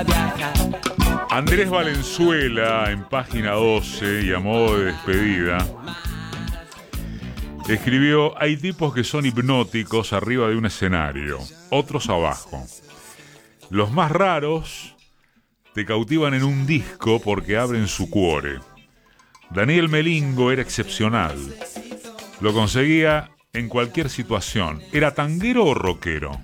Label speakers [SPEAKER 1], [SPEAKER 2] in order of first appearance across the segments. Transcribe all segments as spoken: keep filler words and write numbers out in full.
[SPEAKER 1] Andrés Valenzuela, en página doce y a modo de despedida, escribió: hay tipos que son hipnóticos arriba de un escenario, otros abajo. Los más raros te cautivan en un disco porque abren su cuore. Daniel Melingo era excepcional. Lo conseguía en cualquier situación. ¿Era tanguero o rockero?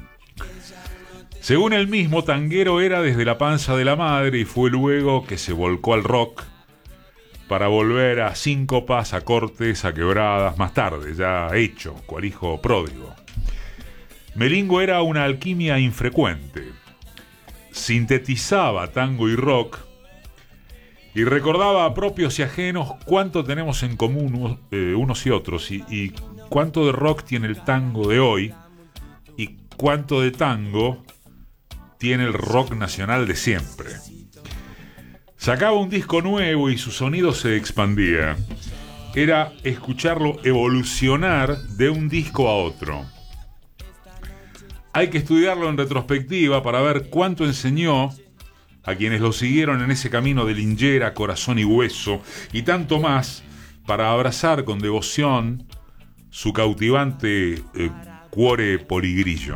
[SPEAKER 1] Según él mismo, tanguero era desde la panza de la madre y fue luego que se volcó al rock para volver a síncopas, acordes, a quebradas, más tarde, ya hecho, cual hijo pródigo. Melingo era una alquimia infrecuente. Sintetizaba tango y rock y recordaba a propios y ajenos cuánto tenemos en común eh, unos y otros y, y cuánto de rock tiene el tango de hoy y cuánto de tango tiene el rock nacional de siempre. Sacaba un disco nuevo y su sonido se expandía. Era escucharlo evolucionar de un disco a otro. Hay que estudiarlo en retrospectiva para ver cuánto enseñó a quienes lo siguieron en ese camino de linchera, corazón y hueso, y tanto más para abrazar con devoción su cautivante eh, cuore poligrillo.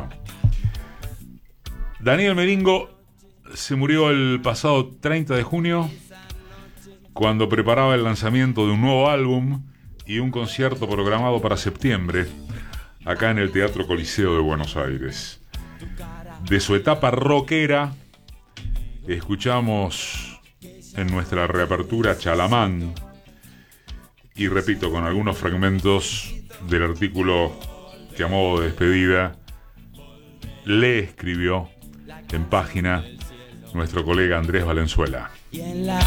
[SPEAKER 1] Daniel Melingo se murió el pasado treinta de junio cuando preparaba el lanzamiento de un nuevo álbum y un concierto programado para septiembre acá en el Teatro Coliseo de Buenos Aires. De su etapa rockera escuchamos en nuestra reapertura Chalamán y repito con algunos fragmentos del artículo que a modo de despedida le escribió en página nuestro colega Andrés Valenzuela.
[SPEAKER 2] Y en la